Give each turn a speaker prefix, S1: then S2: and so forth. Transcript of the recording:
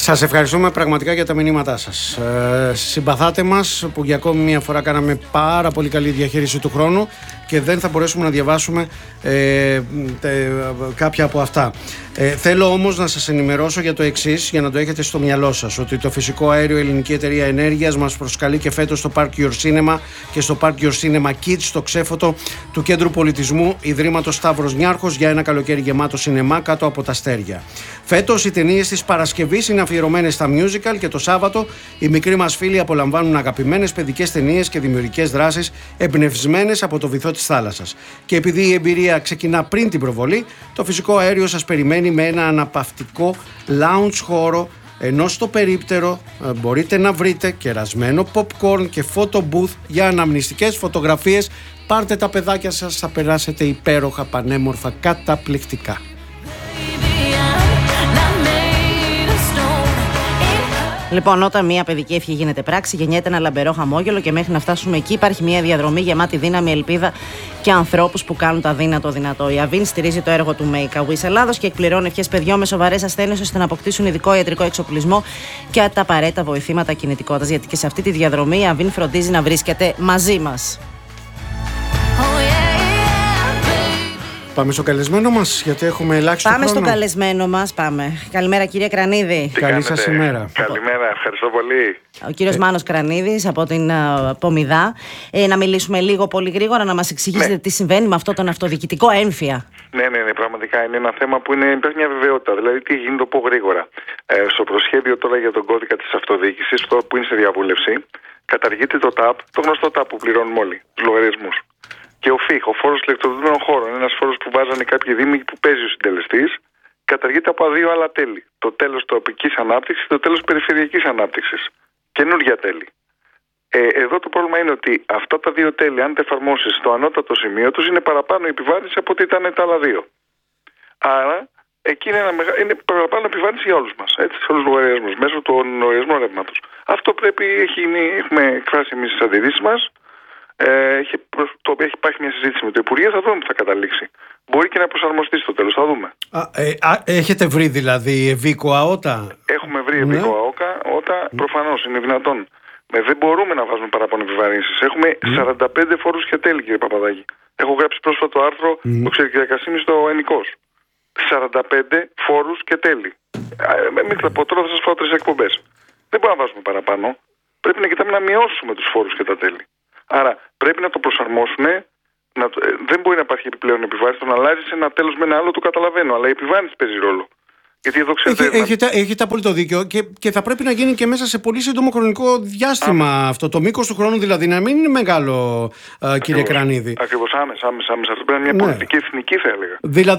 S1: Σας ευχαριστούμε πραγματικά για τα μηνύματά σας. Συμπαθάτε μας που για ακόμη μια φορά κάναμε πάρα πολύ καλή διαχείριση του χρόνου και δεν θα μπορέσουμε να διαβάσουμε κάποια από αυτά. Θέλω όμως να σας ενημερώσω για το εξής, για να το έχετε στο μυαλό σας, ότι το Φυσικό Αέριο Ελληνική Εταιρεία Ενέργειας μας προσκαλεί και φέτος στο Park Your Cinema και στο Park Your Cinema Kids, στο ξέφωτο του Κέντρου Πολιτισμού Ιδρύματος Σταύρος Νιάρχος, για ένα καλοκαίρι γεμάτο σινεμά κάτω από τα αστέρια. Φέτος οι ταινίες της Παρασκευής είναι αφιερωμένες στα musical και το Σάββατο οι μικροί μας φίλοι απολαμβάνουν αγαπημένες παιδικές ταινίες και δημιουργικές δράσεις εμπνευσμένες από το βυθό της θάλασσας. Και επειδή η εμπειρία ξεκινά πριν την προβολή, το Φυσικό Αέριο σας περιμένει με ένα αναπαυτικό lounge χώρο, ενώ στο περίπτερο μπορείτε να βρείτε κερασμένο popcorn και photo booth για αναμνηστικές φωτογραφίες. Πάρτε τα παιδάκια σας, θα περάσετε υπέροχα, πανέμορφα, καταπληκτικά.
S2: Λοιπόν, όταν μια παιδική ευχή γίνεται πράξη, γεννιέται ένα λαμπερό χαμόγελο και μέχρι να φτάσουμε εκεί υπάρχει μια διαδρομή γεμάτη δύναμη, ελπίδα και ανθρώπους που κάνουν το αδύνατο δυνατό. Η Avin στηρίζει το έργο του Make a Wish Ελλάδος και εκπληρώνει ευχές παιδιών με σοβαρές ασθένειες ώστε να αποκτήσουν ειδικό ιατρικό εξοπλισμό και τα απαραίτητα βοηθήματα κινητικότητας. Γιατί και σε αυτή τη διαδρομή η Avin φροντίζει να βρίσκεται μαζί μας.
S1: Πάμε στο καλεσμένο μας, γιατί έχουμε ελάχιστο χρόνο.
S2: Πάμε στο καλεσμένο μας, πάμε. Καλημέρα κύριε Κρανίδη.
S1: Καλή σας ημέρα.
S3: Καλημέρα, ευχαριστώ πολύ.
S2: Ο κύριος Μάνος Κρανίδης από την Πομιδά. Να μιλήσουμε λίγο πολύ γρήγορα, να μας εξηγήσετε τι συμβαίνει με αυτό τον αυτοδιοικητικό έμφυα.
S3: Ναι, πραγματικά είναι ένα θέμα που υπάρχει μια βεβαιότητα. Δηλαδή, τι γίνεται, το πω γρήγορα. Στο προσχέδιο τώρα για τον κώδικα της αυτοδιοίκησης, αυτό που είναι σε διαβούλευση, καταργείται το ΤΑΠ, το γνωστό ΤΑΠ που πληρώνουμε όλοι, τους λογαριασμούς. Και ο ΦΥΧ, ο φόρος ηλεκτροδοτημένων χώρων, ένας φόρος που βάζανε κάποιοι δήμοι που παίζει ο συντελεστής, καταργείται από δύο άλλα τέλη. Το τέλος τοπικής ανάπτυξης και το τέλος περιφερειακής ανάπτυξης. Καινούργια τέλη. Εδώ το πρόβλημα είναι ότι αυτά τα δύο τέλη, αν τα εφαρμόσεις στο ανώτατο σημείο τους, είναι παραπάνω επιβάρυνση από ότι ήταν τα άλλα δύο. Άρα, εκεί είναι παραπάνω επιβάρυνση για όλους μας. Έτσι, σε όλους τους λογαριασμούς, μέσω του λογαριασμού ρεύματος. Αυτό πρέπει, έχουμε εκφράσει εμείς τις αντιρρήσεις μας. Υπάρχει μια συζήτηση με το Υπουργείο, θα δούμε που θα καταλήξει. Μπορεί και να προσαρμοστεί στο τέλος, θα δούμε.
S1: Έχετε βρει δηλαδή ευήκο ΑΟΤΑ?
S3: Έχουμε βρει ευήκο ΑΟΤΑ, προφανώς είναι δυνατόν. Δεν μπορούμε να βάζουμε παραπάνω επιβαρύνσεις. Έχουμε 45 φόρους και τέλη, κύριε Παπαδάκη. Έχω γράψει πρόσφατο άρθρο που ξέρει κυρία Κασίμη στο Ενικός. 45 φόρους και τέλη. Μην θα πω τώρα, θα σας φάω 3 εκπομπές. Δεν μπορούμε να βάζουμε παραπάνω. Πρέπει να κοιτάμε να μειώσουμε τους φόρους και τα τέλη. Άρα πρέπει να το προσαρμόσουμε. Δεν μπορεί να υπάρχει επιπλέον επιβάρυνση. Το να αλλάζει ένα τέλος με ένα άλλο το καταλαβαίνω. Αλλά η επιβάρυνση παίζει ρόλο. Γιατί εδώ ξέρετε.
S1: Έχετε απόλυτο δίκιο και θα πρέπει να γίνει και μέσα σε πολύ σύντομο χρονικό διάστημα αυτό. Το μήκος του χρόνου δηλαδή να μην είναι μεγάλο, κύριε Κρανίδη.
S3: Ακριβώς, άμεσα. Αυτό πρέπει να είναι μια πολιτική εθνική, θα έλεγα.
S1: Δηλαδή